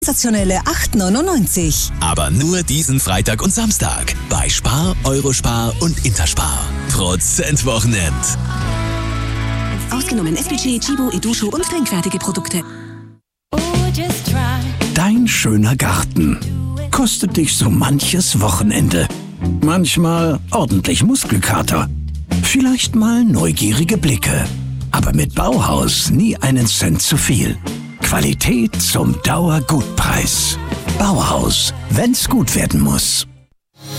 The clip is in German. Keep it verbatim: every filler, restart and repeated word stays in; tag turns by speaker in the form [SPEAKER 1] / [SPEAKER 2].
[SPEAKER 1] Sensationelle acht neunundneunzig.
[SPEAKER 2] Aber nur diesen Freitag und Samstag bei Spar, Eurospar und Interspar. Prozentwochenend.
[SPEAKER 1] Ausgenommen S P G, Chibo, Edusho und trinkfertige Produkte.
[SPEAKER 3] Dein schöner Garten kostet dich so manches Wochenende. Manchmal ordentlich Muskelkater. Vielleicht mal neugierige Blicke. Aber mit Bauhaus nie einen Cent zu viel. Qualität zum Dauergutpreis. Bauhaus, wenn's gut werden muss.